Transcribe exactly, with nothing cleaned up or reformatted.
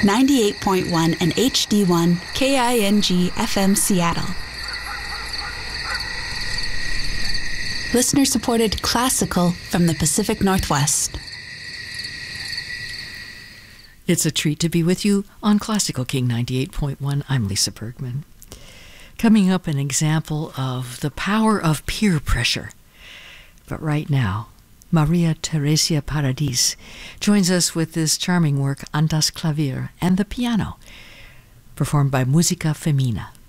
ninety-eight point one and H D one K I N G F M Seattle. Listener-supported classical from the Pacific Northwest. It's a treat to be with you on Classical King ninety-eight point one. I'm Lisa Bergman. Coming up, an example of the power of peer pressure. But right now, Maria Theresia Paradis joins us with this charming work, An das Klavier, and the piano, performed by Musica Femina.